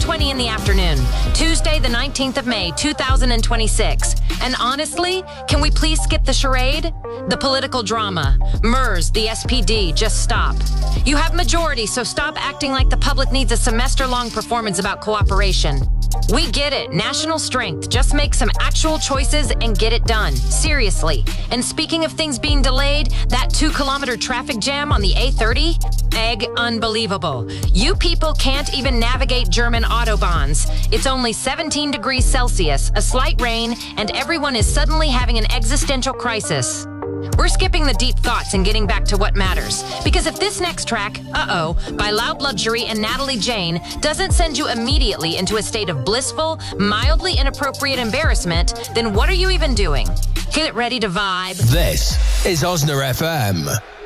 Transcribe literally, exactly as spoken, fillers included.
twenty in the afternoon, Tuesday, the nineteenth of May, two thousand twenty-six. And honestly, can we please skip the charade? The political drama. MERS, the S P D, just stop. You have majority, so stop acting like the public needs a semester-long performance about cooperation. We get it. National strength. Just make some actual choices and get it done. Seriously. And speaking of things being delayed, that two-kilometer traffic jam on the A thirty? Egg unbelievable. You people can't even navigate German autobahns. It's only seventeen degrees Celsius, a slight rain, and everyone is suddenly having an existential crisis. We're skipping the deep thoughts and getting back to what matters. Because if this next track, Uh-Oh, by Loud Luxury and Natalie Jane, doesn't send you immediately into a state of blissful, mildly inappropriate embarrassment, then what are you even doing? Get ready to vibe. This is Osna F M.